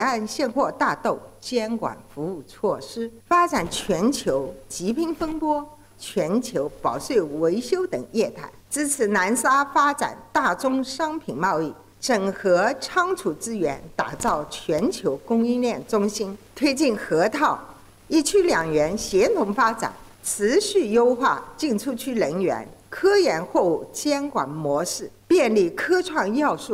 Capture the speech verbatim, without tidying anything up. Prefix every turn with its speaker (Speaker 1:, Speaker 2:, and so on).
Speaker 1: 岸现货大豆监管服务措施，发展全球疾病风波、全球保税维修等业态，支持南沙发展大宗商品贸易，整合仓储资源，打造全球供应链中心，推进河套一区两园协同发展，持续优化进出区人员、科研货物监管模式，便利科创要素